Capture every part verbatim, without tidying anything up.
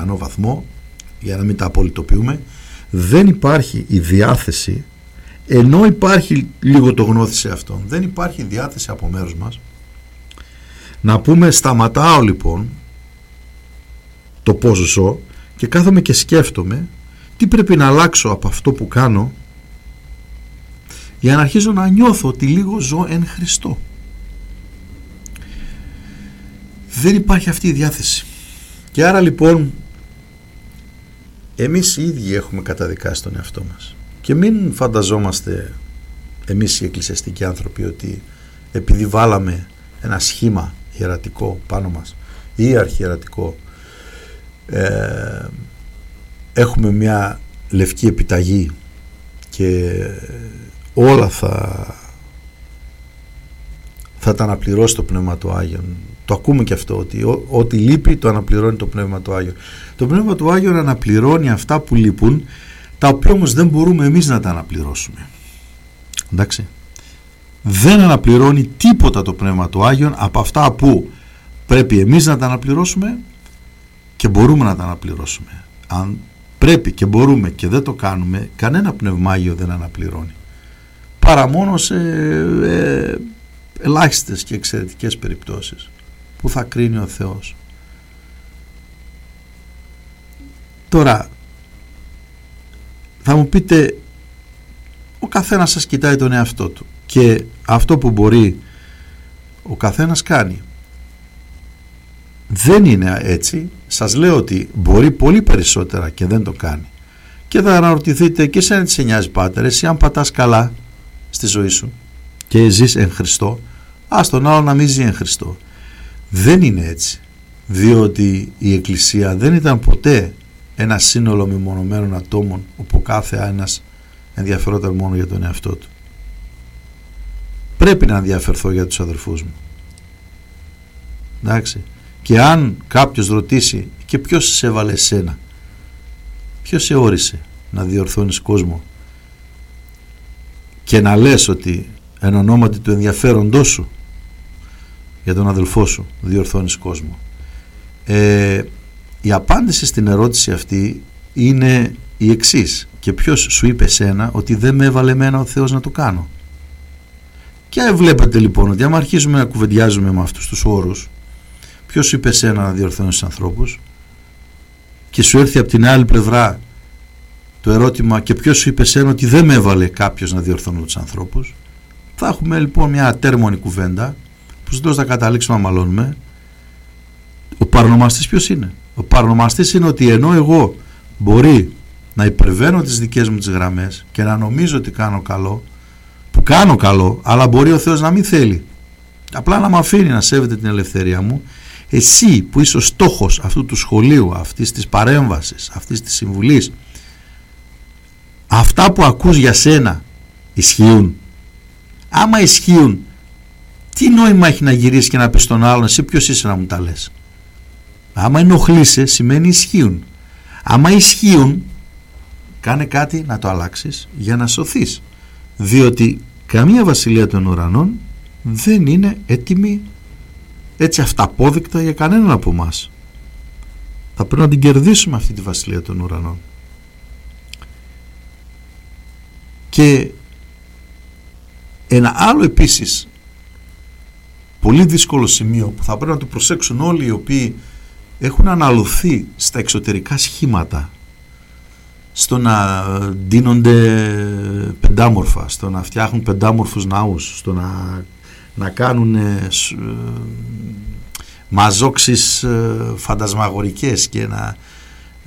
πιθανό βαθμό, για να μην τα απολυτοποιούμε, δεν υπάρχει η διάθεση, ενώ υπάρχει λίγο το γνώθι σε αυτόν, δεν υπάρχει διάθεση από μέρους μας να πούμε σταματάω λοιπόν το πώς ζω και κάθομαι και σκέφτομαι τι πρέπει να αλλάξω από αυτό που κάνω για να αρχίζω να νιώθω ότι λίγο ζω εν Χριστώ. Δεν υπάρχει αυτή η διάθεση. Και άρα λοιπόν εμείς οι ίδιοι έχουμε καταδικάσει τον εαυτό μας. Και μην φανταζόμαστε εμείς οι εκκλησιαστικοί άνθρωποι ότι επειδή βάλαμε ένα σχήμα ιερατικό πάνω μας ή αρχιερατικό, ε, έχουμε μια λευκή επιταγή και όλα θα θα τα αναπληρώσει το Πνεύμα του Άγιον. Το ακούμε και αυτό, ότι ό, ό,τι λείπει το αναπληρώνει το Πνεύμα του Άγιον. Το Πνεύμα του Άγιον αναπληρώνει αυτά που λείπουν, τα οποία όμως δεν μπορούμε εμείς να τα αναπληρώσουμε. Εντάξει. Δεν αναπληρώνει τίποτα το Πνεύμα του Άγιον από αυτά που πρέπει εμείς να τα αναπληρώσουμε και μπορούμε να τα αναπληρώσουμε. Αν πρέπει και μπορούμε και δεν το κάνουμε, κανένα Πνεύμα Άγιο δεν αναπληρώνει. Παρά μόνο σε ε, ελάχιστες και εξαιρετικές περιπτώσεις που θα κρίνει ο Θεός. Τώρα θα μου πείτε, ο καθένας σας κοιτάει τον εαυτό του και αυτό που μπορεί ο καθένας κάνει. Δεν είναι έτσι. Σας λέω ότι μπορεί πολύ περισσότερα και δεν το κάνει. Και θα αναρωτηθείτε, και εσένα τι σε νοιάζει, πάτερ, εσύ αν πατάς καλά στη ζωή σου και ζεις εν Χριστώ, ας τον άλλο να μην ζει εν Χριστώ. Δεν είναι έτσι, διότι η Εκκλησία δεν ήταν ποτέ ένα σύνολο μεμονωμένων ατόμων όπου κάθε ένας ενδιαφερόταν μόνο για τον εαυτό του. Πρέπει να ενδιαφερθώ για τους αδελφούς μου. Εντάξει. Και αν κάποιος ρωτήσει, και ποιος σε έβαλε εσένα, ποιος σε όρισε να διορθώνεις κόσμο, και να λες ότι εν ονόματι του ενδιαφέροντός σου για τον αδελφό σου διορθώνεις κόσμο, ε, η απάντηση στην ερώτηση αυτή είναι η εξής: και ποιος σου είπε σένα ότι δεν με έβαλε εμένα ο Θεός να το κάνω? Και βλέπετε λοιπόν ότι άμα αρχίζουμε να κουβεντιάζουμε με αυτούς τους όρους, ποιος σου είπε σένα να διορθώνεις τους ανθρώπους, και σου έρθει από την άλλη πλευρά το ερώτημα, και ποιος σου είπε σένα ότι δεν με έβαλε κάποιος να διορθώνω τους ανθρώπους, θα έχουμε λοιπόν μια ατέρμονη κουβέντα που ζητώ να καταλήξουμε να μαλώνουμε. Ο παρονομαστής ποιος είναι? Ο παρονομαστής είναι ότι ενώ εγώ μπορεί να υπερβαίνω τις δικές μου τις γραμμές και να νομίζω ότι κάνω καλό, που κάνω καλό, αλλά μπορεί ο Θεός να μην θέλει, απλά να με αφήνει να σέβεται την ελευθερία μου, εσύ που είσαι ο στόχος αυτού του σχολείου, αυτής της παρέμβασης, αυτής της συμβουλής, αυτά που ακούς για σένα ισχύουν? Άμα ισχύουν, τι νόημα έχει να γυρίσεις και να πεις στον άλλον, εσύ ποιος είσαι να μου τα λες? Άμα ενοχλείσαι, σημαίνει ισχύουν. Άμα ισχύουν, κάνε κάτι να το αλλάξεις για να σωθείς, διότι καμία βασιλεία των ουρανών δεν είναι έτοιμη έτσι αυταπόδεικτα για κανέναν από εμάς. Θα πρέπει να την κερδίσουμε αυτή τη βασιλεία των ουρανών. Και ένα άλλο επίσης πολύ δύσκολο σημείο που θα πρέπει να το προσέξουν όλοι οι οποίοι έχουν αναλωθεί στα εξωτερικά σχήματα, στο να ντύνονται πεντάμορφα, στο να φτιάχνουν πεντάμορφους ναούς, στο να, να κάνουν ε, μαζόξεις ε, φαντασμαγορικές και να ε,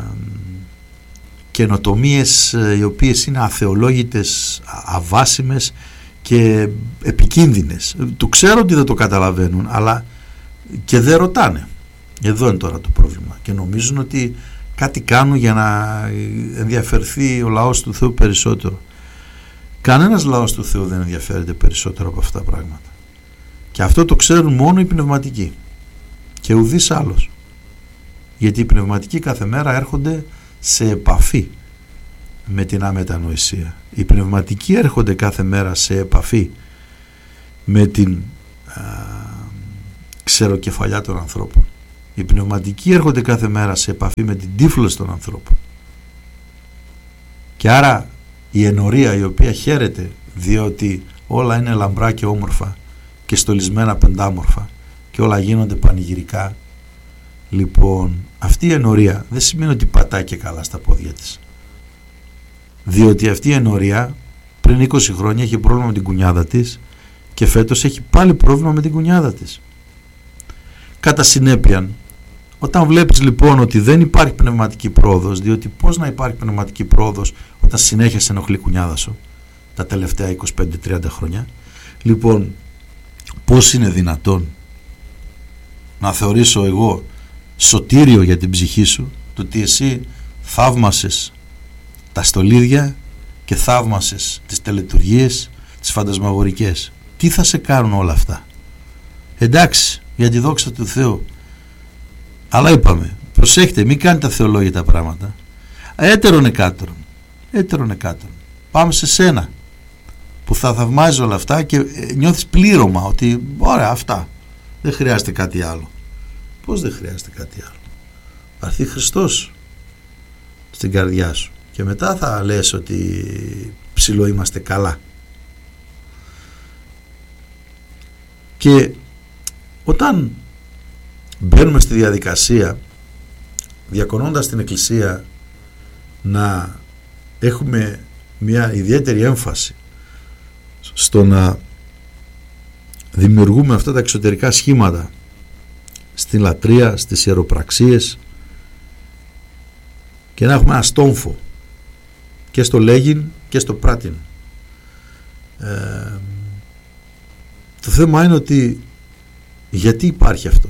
καινοτομίες ε, οι οποίες είναι αθεολόγητες, αβάσιμες και επικίνδυνες. Το ξέρω ότι δεν το καταλαβαίνουν, αλλά και δεν ρωτάνε. Εδώ είναι τώρα το πρόβλημα και νομίζουν ότι κάτι κάνουν για να ενδιαφερθεί ο λαός του Θεού περισσότερο. Κανένας λαός του Θεού δεν ενδιαφέρεται περισσότερο από αυτά τα πράγματα. Και αυτό το ξέρουν μόνο οι πνευματικοί και ουδής άλλος. Γιατί οι πνευματικοί κάθε μέρα έρχονται σε επαφή με την αμετανοησία. Οι πνευματικοί έρχονται κάθε μέρα σε επαφή με την α, ξεροκεφαλιά των ανθρώπων. Οι πνευματικοί έρχονται κάθε μέρα σε επαφή με την τύφλωση των ανθρώπων. Και άρα η ενορία, η οποία χαίρεται διότι όλα είναι λαμπρά και όμορφα και στολισμένα πεντάμορφα και όλα γίνονται πανηγυρικά, λοιπόν αυτή η ενορία δεν σημαίνει ότι πατάει και καλά στα πόδια της, διότι αυτή η ενορία πριν είκοσι χρόνια είχε πρόβλημα με την κουνιάδα της και φέτος έχει πάλι πρόβλημα με την κουνιάδα της. Κατά συνέπεια, όταν βλέπεις λοιπόν ότι δεν υπάρχει πνευματική πρόοδος, διότι πώς να υπάρχει πνευματική πρόοδος όταν συνέχεια σε ενοχλεί η κουνιάδα σου τα τελευταία είκοσι πέντε τριάντα χρόνια, λοιπόν πώς είναι δυνατόν να θεωρήσω εγώ σωτήριο για την ψυχή σου το ότι εσύ θαύμασες τα στολίδια και θαύμασες τις τελετουργίες, τις φαντασμαγορικές? Τι θα σε κάνουν όλα αυτά? Εντάξει, για τη δόξα του Θεού, αλλά είπαμε, προσέχτε, μην κάνετε θεολόγητα πράγματα. Έτερον εκάτερον, έτερον εκάτερον. Πάμε σε σένα που θα θαυμάζεις όλα αυτά και νιώθεις πλήρωμα ότι ωραία, αυτά, δεν χρειάζεται κάτι άλλο. Πώς δεν χρειάζεται κάτι άλλο? Θα έρθει Χριστός στην καρδιά σου και μετά θα λες ότι ψηλό είμαστε καλά. Και όταν μπαίνουμε στη διαδικασία διακονώντας την Εκκλησία να έχουμε μια ιδιαίτερη έμφαση στο να δημιουργούμε αυτά τα εξωτερικά σχήματα στην λατρεία, στις ιεροπραξίες και να έχουμε ένα στόμφο και στο λέγειν και στο πράτην. Ε, το θέμα είναι ότι γιατί υπάρχει αυτό?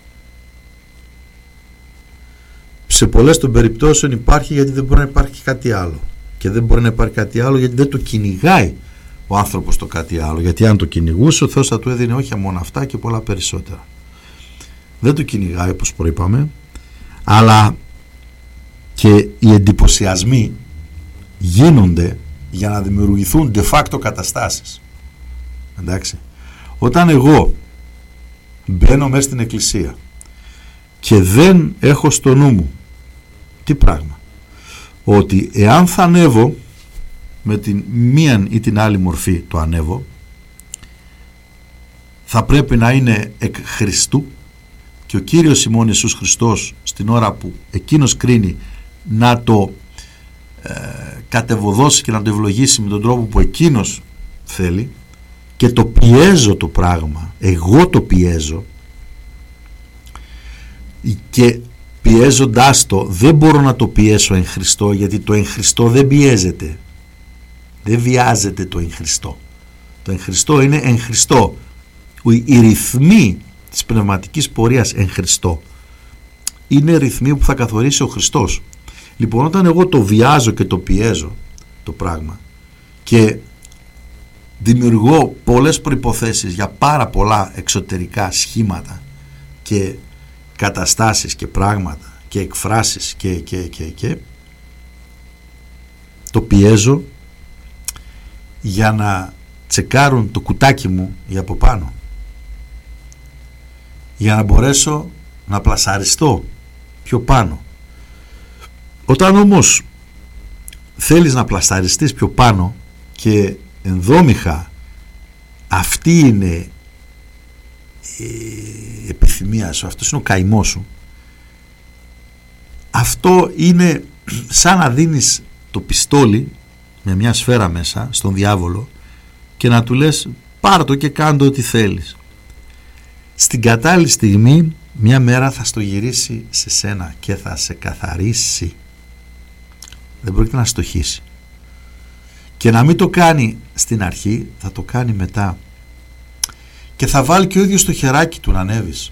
Σε πολλές των περιπτώσεων υπάρχει γιατί δεν μπορεί να υπάρχει κάτι άλλο, και δεν μπορεί να υπάρχει κάτι άλλο γιατί δεν το κυνηγάει ο άνθρωπος το κάτι άλλο, γιατί αν το κυνηγούσε ο Θεός θα του έδινε όχι μόνο αυτά και πολλά περισσότερα. Δεν το κυνηγάει, όπως προείπαμε, αλλά και οι εντυπωσιασμοί γίνονται για να δημιουργηθούν de facto καταστάσεις. Εντάξει, όταν εγώ μπαίνω μέσα στην εκκλησία και δεν έχω στο νου μου τι πράγμα, ότι εάν θα ανέβω με την μίαν ή την άλλη μορφή το ανέβω, θα πρέπει να είναι εκ Χριστού και ο Κύριος ημών Ιησούς Χριστός στην ώρα που εκείνος κρίνει να το ε, κατεβοδώσει και να το ευλογήσει με τον τρόπο που εκείνος θέλει, και το πιέζω το πράγμα, εγώ το πιέζω, και πιέζοντάς το δεν μπορώ να το πιέσω εν Χριστώ, γιατί το εν Χριστώ δεν πιέζεται, δεν βιάζεται το εν Χριστώ. Το εν Χριστώ είναι εν Χριστώ. Οι ρυθμοί της πνευματικής πορείας εν Χριστώ είναι ρυθμοί που θα καθορίσει ο Χριστός. Λοιπόν, όταν εγώ το βιάζω και το πιέζω το πράγμα και δημιουργώ πολλές προϋποθέσεις για πάρα πολλά εξωτερικά σχήματα και καταστάσεις και πράγματα και εκφράσεις και, και, και, και το πιέζω για να τσεκάρουν το κουτάκι μου για από πάνω, για να μπορέσω να πλασαριστώ πιο πάνω. Όταν όμως θέλεις να πλασαριστείς πιο πάνω και ενδόμηχα αυτή είναι η επιθυμία σου, αυτός είναι ο καημός σου, αυτό είναι σαν να δίνεις το πιστόλι με μια σφαίρα μέσα στον διάβολο και να του λες πάρ' το και κάντο ό,τι θέλεις. Στην κατάλληλη στιγμή μια μέρα θα στο γυρίσει σε σένα και θα σε καθαρίσει. Δεν πρόκειται να στοχίσει. Και να μην το κάνει στην αρχή, θα το κάνει μετά. Και θα βάλει και ο ίδιος το χεράκι του να ανέβεις.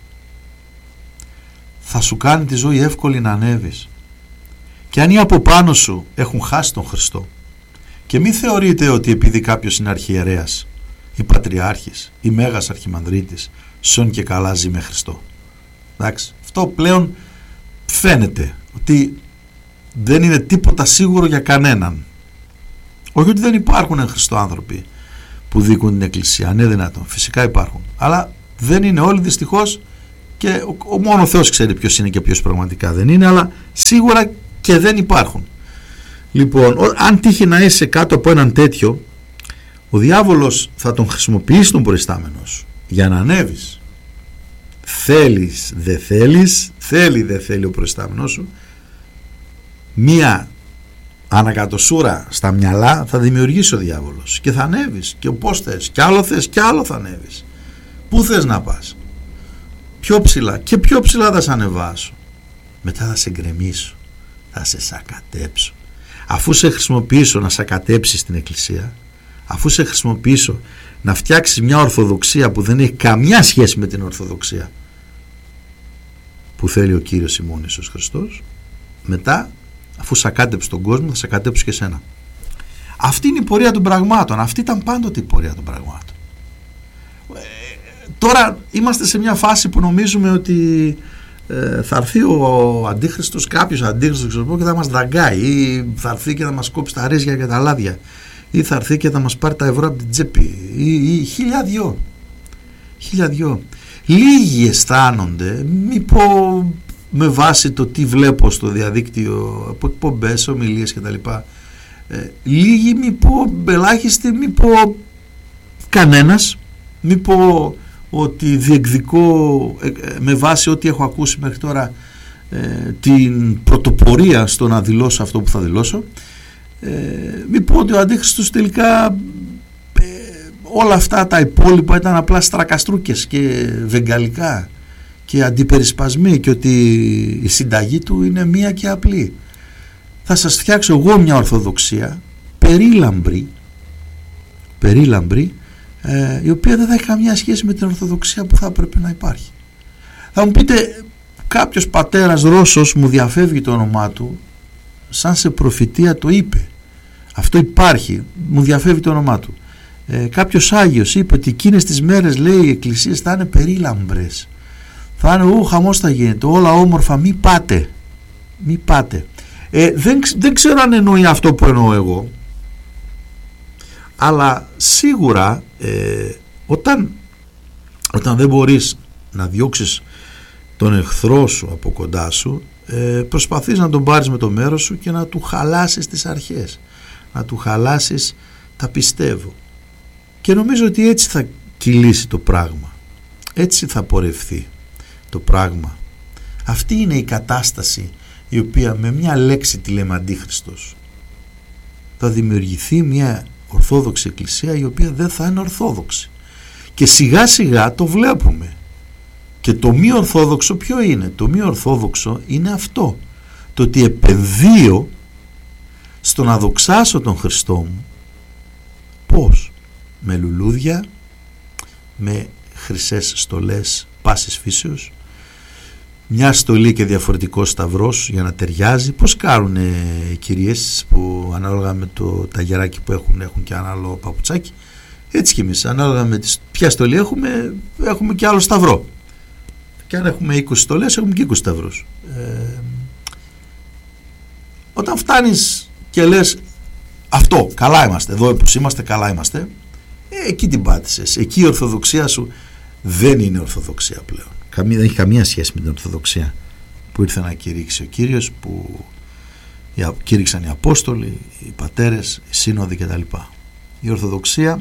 Θα σου κάνει τη ζωή εύκολη να ανέβεις. Και αν οι από πάνω σου έχουν χάσει τον Χριστό, και μην θεωρείτε ότι επειδή κάποιος είναι αρχιερέας ή πατριάρχης ή μέγας αρχιμανδρίτης σον και καλά ζει με Χριστό. Εντάξει, αυτό πλέον φαίνεται ότι δεν είναι τίποτα σίγουρο για κανέναν. Όχι ότι δεν υπάρχουν εν Χριστώ άνθρωποι που δίκουν την Εκκλησία, ναι, δυνατόν, φυσικά υπάρχουν, αλλά δεν είναι όλοι δυστυχώς και ο, ο μόνο ο Θεός ξέρει ποιος είναι και ποιος πραγματικά δεν είναι, αλλά σίγουρα και δεν υπάρχουν. Λοιπόν, ο, αν τύχει να είσαι κάτω από έναν τέτοιο, ο διάβολος θα τον χρησιμοποιήσει τον προϊστάμενο σου για να ανέβεις. Θέλεις, δεν θέλεις, θέλει, δεν θέλει ο προϊστάμενος σου, μία ανακατοσούρα στα μυαλά θα δημιουργήσει ο διάβολος και θα ανέβεις και πώς θες, κι άλλο θες, κι άλλο θα ανέβεις. Πού θες να πας? Πιο ψηλά, και πιο ψηλά θα σε ανεβάσω. Μετά θα σε γκρεμίσω, θα σε σακατέψω. Αφού σε χρησιμοποιήσω να σακατέψεις την εκκλησία, αφού σε χρησιμοποιήσω να φτιάξεις μια ορθοδοξία που δεν έχει καμιά σχέση με την ορθοδοξία που θέλει ο Κύριος ημών Ιησούς Χριστός, μετά, αφού σακάτεψε τον κόσμο, θα σακατέψω και εσένα. Αυτή είναι η πορεία των πραγμάτων. Αυτή ήταν πάντοτε η πορεία των πραγμάτων. Ε, τώρα είμαστε σε μια φάση που νομίζουμε ότι ε, θα έρθει ο αντίχριστος, κάποιος αντίχριστος ξέρω, και θα μας δαγκάει, ή θα έρθει και θα μας κόψει τα ρίζια και τα λάδια, ή θα έρθει και θα μας πάρει τα ευρώ από την τσέπη, ή, ή χίλια δυο. Χίλια δυο. Λίγοι αισθάνονται, μη πω με βάση το τι βλέπω στο διαδίκτυο, από εκπομπές, ομιλίες κτλ. Ε, λίγοι, μη πω ελάχιστοι, μη πω κανένας, μη πω ότι διεκδικώ ε, με βάση ό,τι έχω ακούσει μέχρι τώρα ε, την πρωτοπορία στο να δηλώσω αυτό που θα δηλώσω, ε, μη πω ότι ο Αντίχριστος τελικά ε, όλα αυτά τα υπόλοιπα ήταν απλά στρακαστρούκες και βεγγαλικά και αντιπερισπασμοί και ότι η συνταγή του είναι μία και απλή. Θα σας φτιάξω εγώ μια ορθοδοξία περίλαμπρη, περίλαμπρη ε, η οποία δεν θα έχει καμιά σχέση με την ορθοδοξία που θα έπρεπε να υπάρχει. Θα μου πείτε, κάποιος πατέρας Ρώσος, μου διαφεύγει το όνομά του, σαν σε προφητεία το είπε. Αυτό υπάρχει, μου διαφεύγει το όνομά του. Ε, κάποιος Άγιος είπε ότι εκείνες τις μέρες, λέει, οι εκκλησίες θα είναι περίλαμπρες. Θα είναι, ου, χαμός θα γίνεται, όλα όμορφα, μη πάτε, μη πάτε. Ε, δεν, δεν ξέρω αν εννοεί αυτό που εννοώ εγώ, αλλά σίγουρα ε, όταν, όταν δεν μπορείς να διώξεις τον εχθρό σου από κοντά σου, ε, προσπαθείς να τον πάρεις με το μέρος σου και να του χαλάσεις τις αρχές, να του χαλάσεις τα πιστεύω, και νομίζω ότι έτσι θα κυλήσει το πράγμα, έτσι θα πορευθεί το πράγμα. Αυτή είναι η κατάσταση η οποία με μια λέξη τη λέμε Αντίχριστος. Θα δημιουργηθεί μια ορθόδοξη εκκλησία η οποία δεν θα είναι ορθόδοξη, και σιγά σιγά το βλέπουμε. Και το μη ορθόδοξο ποιο είναι? Το μη ορθόδοξο είναι αυτό, το ότι επενδύω στο να δοξάσω τον Χριστό μου. Πώς? Με λουλούδια, με χρυσές στολές πάσης φύσεως, μια στολή και διαφορετικός σταυρός για να ταιριάζει. Πώς κάνουν οι κυρίες που ανάλογα με το ταγεράκι που έχουν, έχουν και ένα άλλο παπουτσάκι, έτσι και εμείς ανάλογα με τις, ποια στολή έχουμε, έχουμε και άλλο σταυρό, και αν έχουμε είκοσι στολές έχουμε και είκοσι σταυρούς. Ε, όταν φτάνεις και λες αυτό, καλά είμαστε, εδώ που είμαστε καλά είμαστε, ε, εκεί την πάτησες, εκεί η ορθοδοξία σου δεν είναι ορθοδοξία πλέον. Δεν έχει καμία σχέση με την ορθοδοξία που ήρθε να κηρύξει ο Κύριος, που κήρυξαν οι Απόστολοι, οι πατέρες, οι σύνοδοι κτλ. Η ορθοδοξία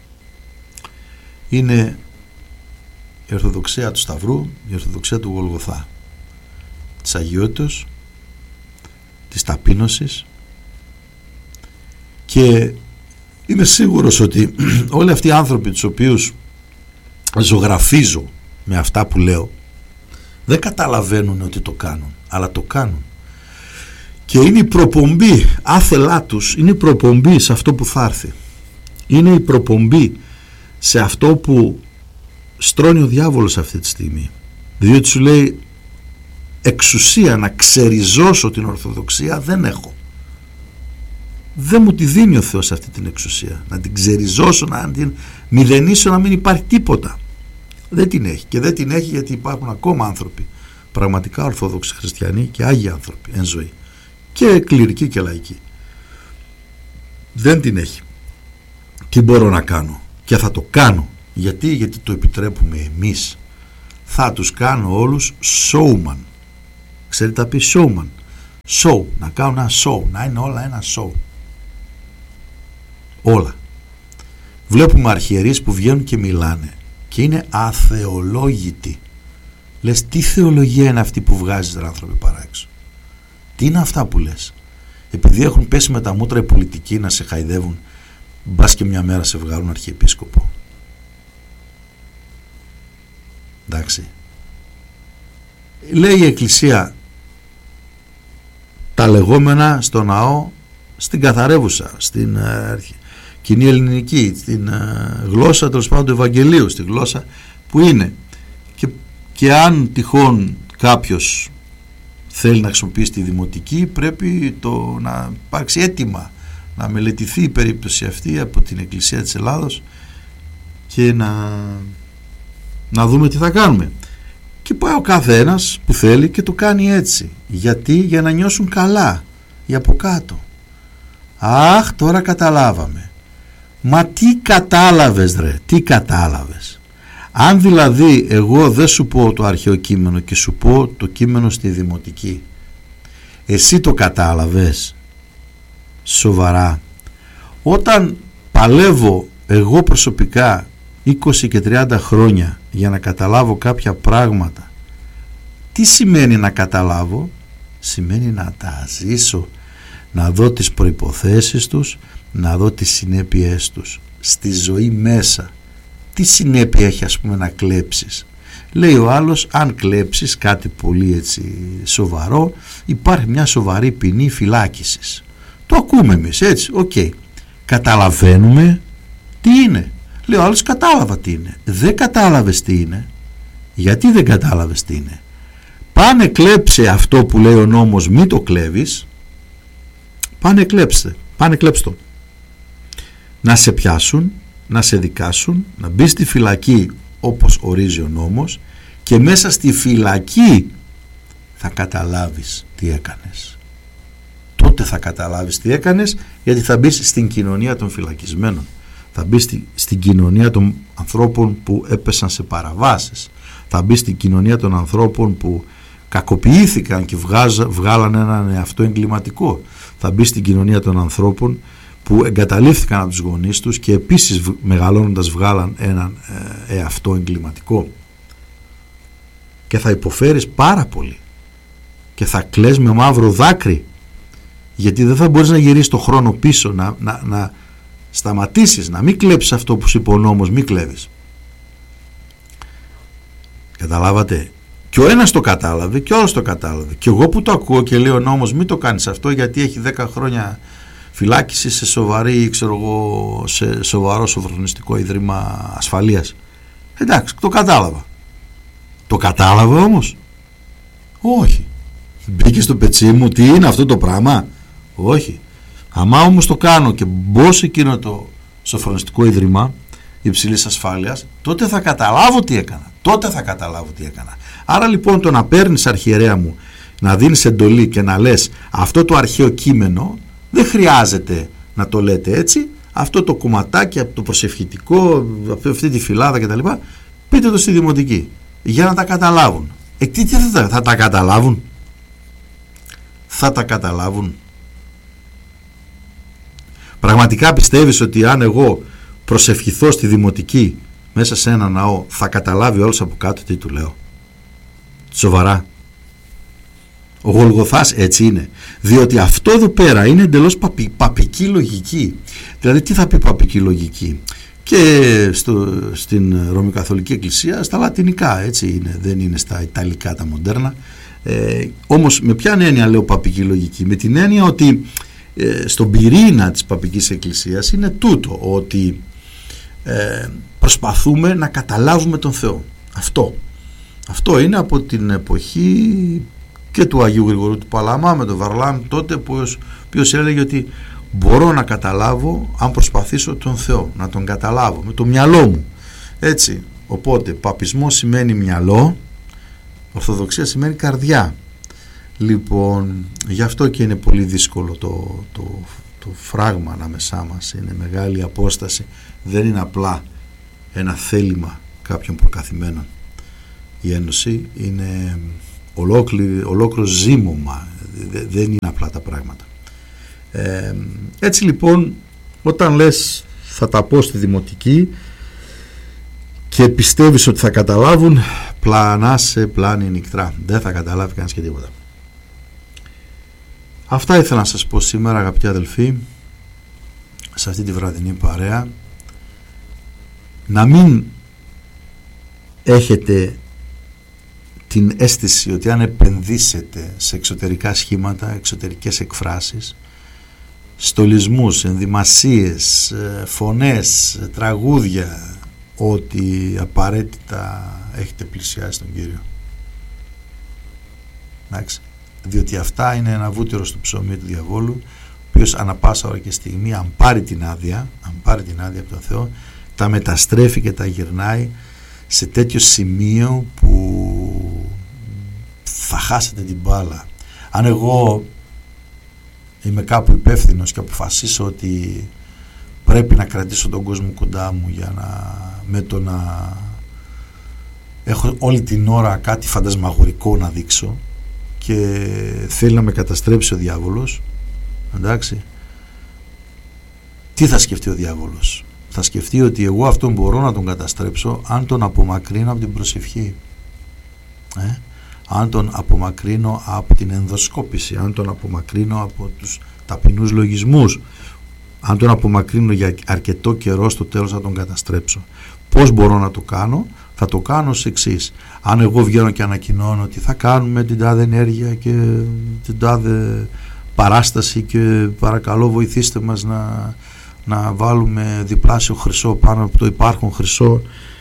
είναι η ορθοδοξία του Σταυρού, η ορθοδοξία του Γολγοθά, της αγιότητας, της ταπείνωσης, και είμαι σίγουρος ότι όλοι αυτοί οι άνθρωποι τους οποίους ζωγραφίζω με αυτά που λέω δεν καταλαβαίνουν ότι το κάνουν, αλλά το κάνουν, και είναι η προπομπή άθελά τους, είναι η προπομπή σε αυτό που θα έρθει, είναι η προπομπή σε αυτό που στρώνει ο διάβολος αυτή τη στιγμή, διότι σου λέει εξουσία να ξεριζώσω την Ορθοδοξία δεν έχω, δεν μου τη δίνει ο Θεός αυτή την εξουσία, να την ξεριζώσω, να την μηδενίσω, να μην υπάρχει τίποτα. Δεν την έχει, και δεν την έχει γιατί υπάρχουν ακόμα άνθρωποι πραγματικά ορθόδοξοι χριστιανοί και άγιοι άνθρωποι εν ζωή, και κληρικοί και λαϊκοί. Δεν την έχει. Τι μπορώ να κάνω? Και θα το κάνω. Γιατί, γιατί το επιτρέπουμε εμείς θα τους κάνω όλους showman. Ξέρετε τα πει showman? Show, να κάνω ένα show, να είναι όλα ένα show. Όλα. Βλέπουμε αρχιερείς που βγαίνουν και μιλάνε και είναι αθεολόγητοι. Λες, τι θεολογία είναι αυτή που βγάζεις, ρε άνθρωποι, παρά έξω? Τι είναι αυτά που λες? Επειδή έχουν πέσει με τα μούτρα οι πολιτικοί να σε χαϊδεύουν, μπας και μια μέρα σε βγάλουν αρχιεπίσκοπο? Εντάξει. Λέει η Εκκλησία τα λεγόμενα στο ναό, στην καθαρεύουσα, στην ε, κοινή ελληνική, στην ε, γλώσσα τέλος πάντων του Ευαγγελίου, στη γλώσσα που είναι. Και, και αν τυχόν κάποιος θέλει να χρησιμοποιήσει τη δημοτική, πρέπει το, να υπάρξει αίτημα, να μελετηθεί η περίπτωση αυτή από την Εκκλησία της Ελλάδος και να, να δούμε τι θα κάνουμε. Και πάει ο κάθε ένας που θέλει και το κάνει έτσι. Γιατί? Για να νιώσουν καλά οι από κάτω. Αχ, τώρα καταλάβαμε. Μα τι κατάλαβες, ρε? Τι κατάλαβες? Αν δηλαδή εγώ δεν σου πω το αρχαίο κείμενο και σου πω το κείμενο στη δημοτική, εσύ το κατάλαβες? Σοβαρά? Όταν παλεύω εγώ προσωπικά είκοσι και τριάντα χρόνια για να καταλάβω κάποια πράγματα, τι σημαίνει να καταλάβω? Σημαίνει να τα ζήσω, να δω τις προϋποθέσεις τους, να δω τις συνέπειές τους στη ζωή μέσα. Τι συνέπεια έχει, ας πούμε, να κλέψεις? Λέει ο άλλος, αν κλέψεις κάτι πολύ έτσι σοβαρό, υπάρχει μια σοβαρή ποινή φυλάκισης. Το ακούμε εμείς, έτσι, οκ. Okay. Καταλαβαίνουμε τι είναι? Λέει ο άλλος, κατάλαβα τι είναι. Δεν κατάλαβες τι είναι. Γιατί δεν κατάλαβες τι είναι? Πάνε κλέψε αυτό που λέει ο νόμος, μη το κλέβεις. Πάνε κλέψτε, πάνε κλέψτε. Να σε πιάσουν, να σε δικάσουν, να μπεις στη φυλακή όπως ορίζει ο νόμος, και μέσα στη φυλακή θα καταλάβεις τι έκανες. Τότε θα καταλάβεις τι έκανες, γιατί θα μπεις στην κοινωνία των φυλακισμένων. Θα μπει στη, στην κοινωνία των ανθρώπων που έπεσαν σε παραβάσεις. Θα μπει στην κοινωνία των ανθρώπων που κακοποιήθηκαν και βγάζα, βγάλαν έναν εαυτό εγκληματικό. Θα μπει στην κοινωνία των ανθρώπων που εγκαταλείφθηκαν από τους γονείς τους και επίσης μεγαλώνοντας βγάλαν έναν ε, εαυτό εγκληματικό. Και θα υποφέρεις πάρα πολύ και θα κλαις με μαύρο δάκρυ, γιατί δεν θα μπορείς να γυρίσεις το χρόνο πίσω, να, να, να σταματήσεις, να μην κλέψεις αυτό που σου είπε ο νόμος, μην κλέβεις. Καταλάβατε? Και ο ένας το κατάλαβε και ο άλλος το κατάλαβε. Και εγώ που το ακούω και λέω ο νόμος μην το κάνεις αυτό, γιατί έχει δέκα χρόνια φυλάκιση σε, σοβαρή, ξέρω εγώ, σε σοβαρό σοφρονιστικό ίδρυμα ασφαλείας. Εντάξει, το κατάλαβα. Το κατάλαβε όμως? Όχι. Μπήκε στο πετσί μου, τι είναι αυτό το πράγμα? Όχι. Αμά όμως το κάνω και μπω σε εκείνο το σοφρονιστικό ίδρυμα υψηλής ασφάλειας, τότε θα καταλάβω τι έκανα. Τότε θα καταλάβω τι έκανα. Άρα λοιπόν το να παίρνεις, αρχιερέα μου, να δίνεις εντολή και να λες αυτό το αρχαίο κείμενο, δεν χρειάζεται να το λέτε έτσι. Αυτό το κομματάκι από το προσευχητικό, από αυτή τη φυλάδα κτλ., πείτε το στη δημοτική για να τα καταλάβουν. Ε, τι, τι θα, θα τα καταλάβουν? Θα τα καταλάβουν? Πραγματικά πιστεύεις ότι αν εγώ προσευχηθώ στη δημοτική μέσα σε ένα ναό, θα καταλάβει όλος από κάτω τι του λέω? Σοβαρά? Ο Γολγοθάς έτσι είναι. Διότι αυτό εδώ πέρα είναι εντελώς παπι, παπική λογική. Δηλαδή τι θα πει παπική λογική? Και στο, στην Ρωμαιοκαθολική Εκκλησία στα λατινικά έτσι είναι, δεν είναι στα ιταλικά τα μοντέρνα. Ε, όμως με ποια έννοια λέω παπική λογική? Με την έννοια ότι ε, στον πυρήνα της παπικής Εκκλησίας είναι τούτο, ότι ε, προσπαθούμε να καταλάβουμε τον Θεό. Αυτό. Αυτό είναι από την εποχή και του Αγίου Γρηγορού του Παλαμά με τον Βαρλάμ τότε, που ο οποίος έλεγε ότι μπορώ να καταλάβω αν προσπαθήσω τον Θεό, να τον καταλάβω με το μυαλό μου. Έτσι, οπότε παπισμό σημαίνει μυαλό, Ορθοδοξία σημαίνει καρδιά. Λοιπόν, γι' αυτό και είναι πολύ δύσκολο το, το, το φράγμα ανάμεσά μας, είναι μεγάλη απόσταση, δεν είναι απλά ένα θέλημα κάποιων προκαθημένων. η Ένωση, είναι ολόκληρο ζήμωμα, δεν είναι απλά τα πράγματα. Ε, έτσι λοιπόν, όταν λες θα τα πω στη δημοτική και πιστεύεις ότι θα καταλάβουν, πλανάσαι πλάνη νυχτρά, δεν θα καταλάβει κανείς και τίποτα. Αυτά ήθελα να σας πω σήμερα, αγαπητοί αδελφοί, σε αυτή τη βραδινή παρέα. Να μην έχετε την αίσθηση ότι αν επενδύσετε σε εξωτερικά σχήματα, εξωτερικές εκφράσεις, στολισμούς, ενδυμασίες, φωνές, τραγούδια, ότι απαραίτητα έχετε πλησιάσει τον Κύριο. Εντάξει. Διότι αυτά είναι ένα βούτυρο στο ψωμί του διαβόλου, ο οποίος ανά πάσα ώρα και στιγμή, αν πάρει την άδεια, αν πάρει την άδεια από τον Θεό, τα μεταστρέφει και τα γυρνάει σε τέτοιο σημείο που θα χάσετε την μπάλα. Αν εγώ είμαι κάπου υπεύθυνος και αποφασίσω ότι πρέπει να κρατήσω τον κόσμο κοντά μου για να, με το να έχω όλη την ώρα κάτι φαντασμαγορικό να δείξω και θέλει να με καταστρέψει ο διάβολος, εντάξει, τι θα σκεφτεί ο διάβολος? Θα σκεφτεί ότι εγώ αυτόν μπορώ να τον καταστρέψω αν τον απομακρύνω από την προσευχή, ε? αν τον απομακρύνω από την ενδοσκόπηση, αν τον απομακρύνω από τους ταπεινούς λογισμούς, αν τον απομακρύνω για αρκετό καιρό, στο τέλος θα τον καταστρέψω. Πώς μπορώ να το κάνω? Θα το κάνω ως εξής. Αν εγώ βγαίνω και ανακοινώνω ότι θα κάνουμε την τάδε ενέργεια και την τάδε παράσταση και παρακαλώ βοηθήστε μας να, να βάλουμε διπλάσιο χρυσό πάνω από το υπάρχον χρυσό,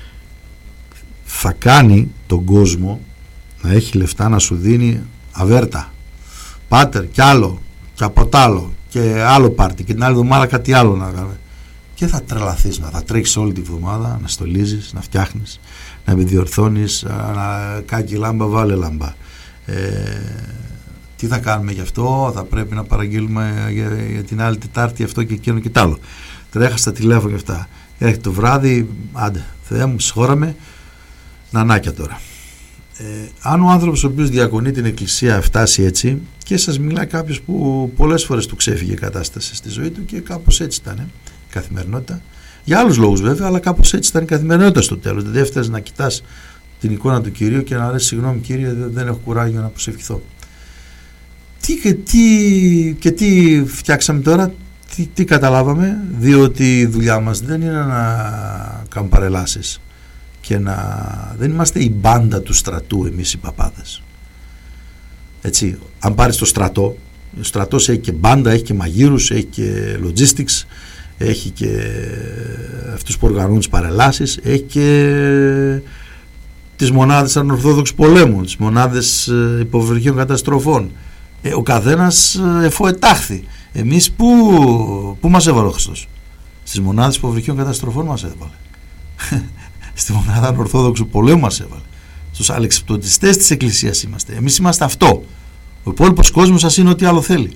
θα κάνει τον κόσμο να έχει λεφτά να σου δίνει αβέρτα. Πάτερ κι άλλο και από τ' άλλο και άλλο πάρτι και την άλλη εβδομάδα κάτι άλλο να κάνει. Και θα τρελαθείς, να θα τρέχεις όλη τη βδομάδα, να στολίζεις, να φτιάχνεις, να επιδιορθώνεις, να κάκι λάμπα, βάλε λάμπα. Ε, τι θα κάνουμε γι' αυτό? Θα πρέπει να παραγγείλουμε για, για την άλλη Τετάρτη αυτό και εκείνο και τ' άλλο. Τρέχα στα τηλέφωνα και αυτά. Έρχεται το βράδυ, άντε, Θεέ μου, συγχώραμε, νανάκια τώρα. Ε, αν ο άνθρωπος ο οποίος διακονεί την εκκλησία φτάσει έτσι, και σας μιλάει κάποιος που πολλές φορές του ξέφυγε η κατάσταση στη ζωή του και κάπως έτσι ήταν η καθημερινότητα, για άλλους λόγους βέβαια, αλλά κάπως έτσι ήταν η καθημερινότητα στο τέλος. Δεν έφτασε να κοιτάς την εικόνα του Κυρίου και να λες συγγνώμη Κύριε, δεν έχω κουράγιο να προσευχηθώ. Τι και τι, και τι φτιάξαμε τώρα? Τι, τι καταλάβαμε? Διότι η δουλειά μας δεν είναι να κάνουμε παρελάσεις και να... δεν είμαστε η μπάντα του στρατού εμείς οι παπάδες. Έτσι, αν πάρεις το στρατό, ο στρατός έχει και μπάντα, έχει και μαγείρους, έχει και logistics, έχει και αυτούς που οργανώνουν τις παρελάσεις, έχει και τις μονάδες ανορθόδοξου πολέμου, τις μονάδες υποβρυχίων καταστροφών. Ε, ο καθένας εφοετάχθη. Εμείς που, που μας έβαλε ο Χριστός? Στις μονάδες υποβρυχίων καταστροφών μας έβαλε. Στη μονάδα ανορθόδοξου πολέμου μας έβαλε. Στους αλεξιπτωτιστές της Εκκλησίας είμαστε. Εμείς είμαστε αυτό. Ο υπόλοιπος κόσμος σας είναι ό,τι άλλο θέλει.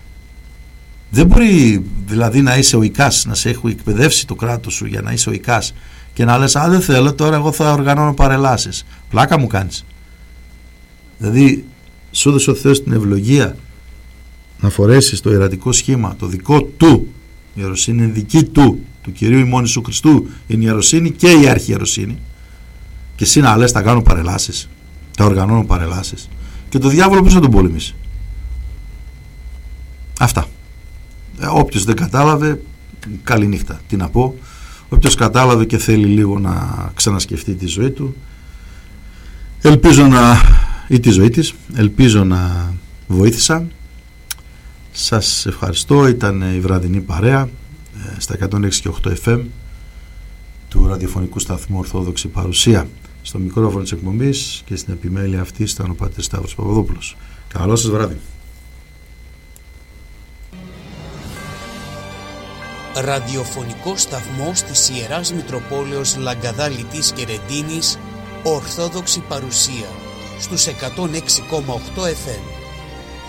Δεν μπορεί δηλαδή να είσαι ο Ικάς, να σε έχω εκπαιδεύσει το κράτος σου για να είσαι ο Ικάς και να λες α δεν θέλω, τώρα εγώ θα οργανώνω παρελάσεις. Πλάκα μου κάνεις. Δηλαδή σου έδωσε ο Θεός την ευλογία να φορέσεις το ιερατικό σχήμα, το δικό του. Η ιεροσύνη είναι δική του, του Κυρίου ημών Ιησού Χριστού. Είναι η ιεροσύνη και η αρχιεροσύνη. Και εσύ να λες θα κάνω παρελάσεις, θα οργανώνω παρελάσεις. Και το διάβολο πώς θα τον πολεμήσει? Αυτά. Ε, όποιος δεν κατάλαβε, καλή νύχτα. Τι να πω? Όποιος κατάλαβε και θέλει λίγο να ξανασκεφτεί τη ζωή του, ελπίζω να, ή τη ζωή της, ελπίζω να βοήθησα. Σας ευχαριστώ. Ήταν η βραδινή παρέα στα εκατόν έξι και οκτώ εφ εμ του ραδιοφωνικού σταθμού Ορθόδοξη Παρουσία. Στο μικρόφωνο της εκπομπής και στην επιμέλεια αυτή ήταν ο Πατήρ Σταύρος Παπαδόπουλος. Καλό σας βράδυ. Ραδιοφωνικό σταθμός της Ιεράς Μητροπόλεως Λαγκαδά Λιτής και Ρεντίνης, Ορθόδοξη Παρουσία, στους εκατόν έξι κόμμα οκτώ εφ εμ.